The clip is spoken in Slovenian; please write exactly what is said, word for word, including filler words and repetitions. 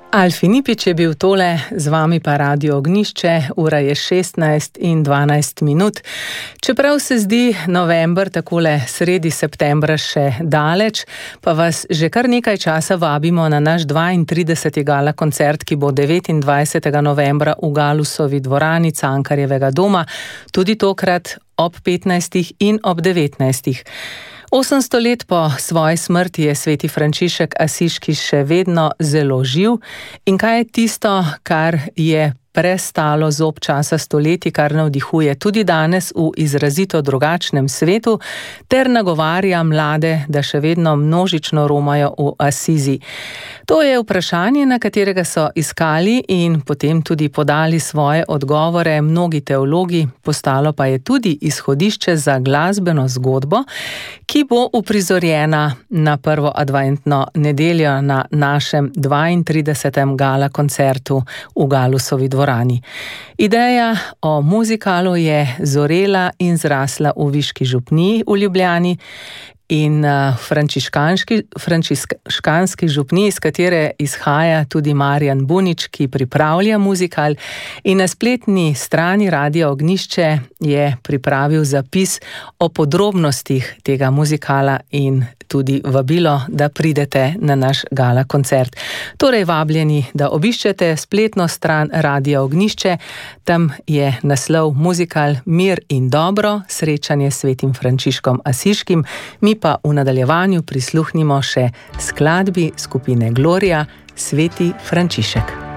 Alfi Nipič je bil tole, z vami pa Radio Ognjišče, ura je šestnajst in dvanajst minut. Čeprav se zdi november takole sredi septembra še daleč, pa vas že kar nekaj časa vabimo na naš dvaintrideseti gala koncert, ki bo devetindvajsetega novembra v Galusovi dvorani Cankarjevega doma, tudi tokrat ob petnajstih in ob devetnajstih. osemsto let po svoji smrti je sveti Frančišek Asiški še vedno zelo živ. In kaj je tisto, kar je prestalo zob časa stoletij, kar navdihuje tudi danes v izrazito drugačnem svetu, ter nagovarja mlade, da še vedno množično romajo v Asizi? To je vprašanje, na katerega so iskali in potem tudi podali svoje odgovore mnogi teologi, postalo pa je tudi izhodišče za glasbeno zgodbo, ki bo uprizorjena na prvo adventno nedeljo na našem dvaintridesetem gala koncertu v Galusovi dvorani. Ideja o muzikalu je zorela in zrasla v Viški župniji v Ljubljani in frančiškanski, frančiškanski župniji, iz katere izhaja tudi Marjan Bunič, ki pripravlja muzikal, in na spletni strani Radia Ognjišče je pripravil zapis o podrobnostih tega muzikala in tudi vabilo, da pridete na naš gala koncert. Torej vabljeni, da obiščete spletno stran Radia Ognjišče, tam je naslov muzikal Mir in dobro, srečanje s svetim Frančiškom Asiškim. Mi pa v nadaljevanju prisluhnimo še skladbi skupine Gloria, Sveti Frančišek.